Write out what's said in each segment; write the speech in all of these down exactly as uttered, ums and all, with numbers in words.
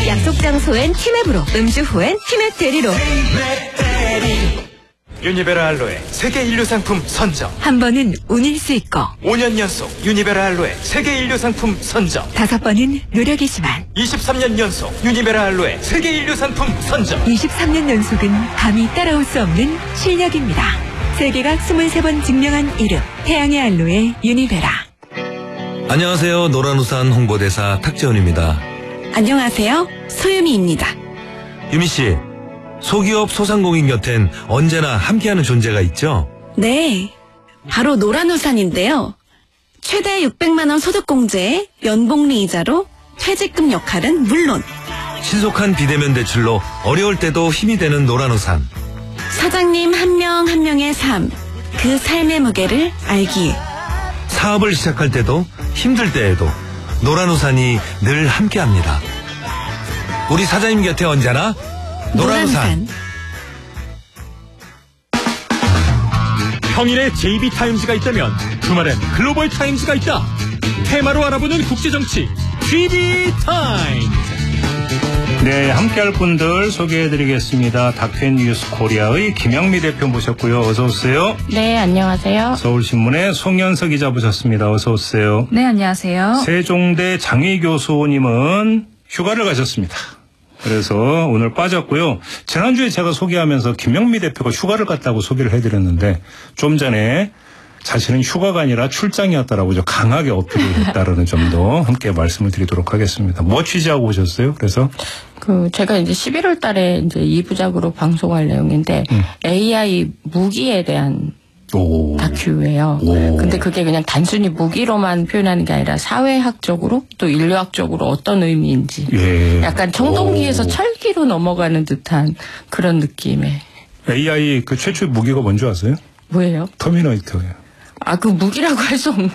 약속 장소엔 티맵으로, 음주 후엔 티맵 대리로. 유니베라 알로에 세계 인류 상품 선정. 한 번은 운일 수 있고, 오 년 연속 유니베라 알로에 세계 인류 상품 선정. 다섯 번은 노력이지만, 이십삼 년 연속 유니베라 알로에 세계 인류 상품 선정. 이십삼 년 연속은 감히 따라올 수 없는 실력입니다. 세계가 이십삼 번 증명한 이름, 태양의 알로에 유니베라. 안녕하세요. 노란우산 홍보대사 탁재훈입니다. 안녕하세요. 소유미입니다. 유미씨, 소기업 소상공인 곁엔 언제나 함께하는 존재가 있죠? 네, 바로 노란우산인데요. 최대 육백만 원 소득공제에 연복리 이자로 퇴직금 역할은 물론, 신속한 비대면 대출로 어려울 때도 힘이 되는 노란우산. 사장님 한 명 한 명의 삶, 그 삶의 무게를 알기에. 사업을 시작할 때도 힘들 때에도 노란우산이 늘 함께합니다. 우리 사장님 곁에 언제나 노란우산. 평일에 제이비타임즈가 있다면 주말엔 글로벌 타임즈가 있다. 테마로 알아보는 국제정치 지비타임즈. 네, 함께할 분들 소개해드리겠습니다. 다큐엔뉴스 코리아의 김영미 대표 모셨고요. 어서 오세요. 네, 안녕하세요. 서울신문의 송현석 기자 모셨습니다. 어서 오세요. 네, 안녕하세요. 세종대 장희 교수님은 휴가를 가셨습니다. 그래서 오늘 빠졌고요. 지난주에 제가 소개하면서 김영미 대표가 휴가를 갔다고 소개를 해드렸는데 좀 전에 자신은 휴가가 아니라 출장이었다라고 좀 강하게 어필을 했다라는 점도 함께 말씀을 드리도록 하겠습니다. 뭐 취재하고 오셨어요? 그래서 그 제가 이제 십일월 달에 이제 이 부작으로 방송할 내용인데 음. 에이아이 무기에 대한 오. 다큐예요. 오. 근데 그게 그냥 단순히 무기로만 표현하는 게 아니라 사회학적으로 또 인류학적으로 어떤 의미인지 예. 약간 청동기에서 오. 철기로 넘어가는 듯한 그런 느낌의. 에이아이 그 최초의 무기가 뭔지 아세요? 뭐예요? 터미네이터예요. 아, 그 무기라고 할 수 없는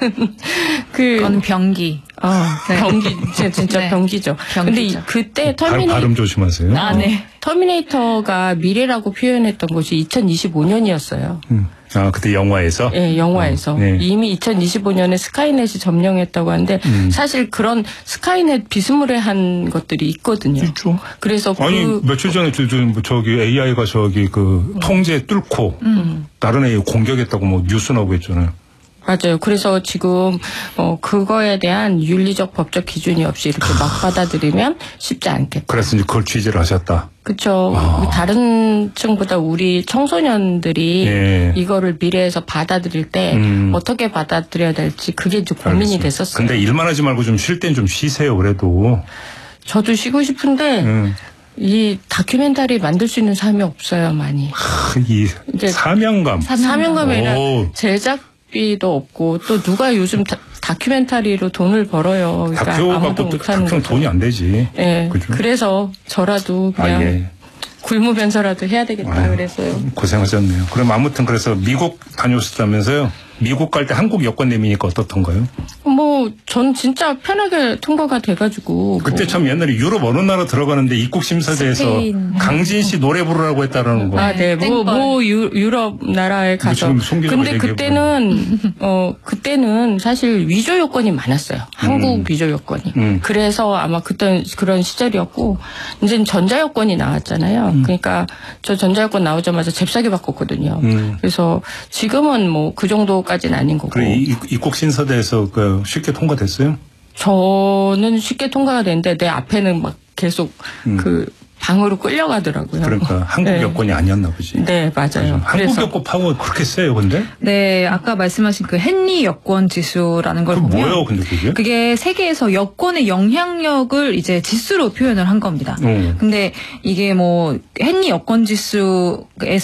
그 그건 병기. 어, 네. 병기 진짜, 진짜 네. 병기죠. 병기죠. 근데 이, 그때 터미네이터 발음 조심하세요. 아, 네. 터미네이터가 미래라고 표현했던 것이 이천이십오 년이었어요. 음. 아, 그때 영화에서? 네, 영화에서. 어, 네. 이미 이천이십오 년에 스카이넷이 점령했다고 하는데 음. 사실 그런 스카이넷 비스무리한 것들이 있거든요. 있죠. 그래서 아니, 그 며칠 전에 저, 저, 저기 에이아이가 저기 그 음. 통제 뚫고 음. 다른 에이아이 공격했다고 뭐 뉴스 나오고 있잖아요. 맞아요. 그래서 지금 어 그거에 대한 윤리적 법적 기준이 없이 이렇게 막 받아들이면 쉽지 않겠다. 그래서 이제 그걸 취재를 하셨다. 그렇죠. 아. 다른 층보다 우리 청소년들이 예. 이거를 미래에서 받아들일 때 음. 어떻게 받아들여야 될지 그게 이제 고민이 알겠습니다. 됐었어요. 근데 일만 하지 말고 좀 쉴 땐 좀 쉬세요. 그래도. 저도 쉬고 싶은데 음. 이 다큐멘터리 만들 수 있는 사람이 없어요. 많이. 하, 이 사명감. 사명감이 아니라 제작 비도 없고 또 누가 요즘 다, 다큐멘터리로 돈을 벌어요. 그러니까 다큐 아무도 갖고 못하는 다큐는 돈이 안 되지. 네, 그죠? 그래서 저라도 그냥 아, 예. 굶으면서라도 해야 되겠다 아유, 그랬어요. 고생하셨네요. 그럼 아무튼 그래서 미국 다녀오셨다면서요? 미국 갈 때 한국 여권 내미니까 어떻던가요? 뭐 전 진짜 편하게 통과가 돼가지고. 그때 뭐. 참 옛날에 유럽 어느 나라 들어가는데 입국심사대에서 스페인. 강진 씨 노래 부르라고 했다라는 거. 아, 네. 뭐, 뭐 유, 유럽 나라에 가서. 근데 그때는 어 그때는 사실 위조 요건이 많았어요. 한국 음. 위조 요건이. 음. 그래서 아마 그때 그런 시절이었고 이제는 전자 요건이 나왔잖아요. 음. 그러니까 저 전자 요건 나오자마자 잽싸게 바꿨거든요. 음. 그래서 지금은 뭐 그 정도까지는 아닌 거고. 그래 입국심사대에서 그 쉽게 통과됐어요? 저는 쉽게 통과가 됐는데 내 앞에는 막 계속 음. 그 방으로 끌려가더라고요. 그러니까 한국 네. 여권이 아니었나 보지. 네, 맞아요. 한국 여권 파워 그렇게 세요, 근데? 네, 아까 말씀하신 그 헨리 여권 지수라는 걸 그게 보면 뭐예요, 근데 그게? 그게 세계에서 여권의 영향력을 이제 지수로 표현을 한 겁니다. 음. 근데 이게 뭐 헨리 여권 지수에서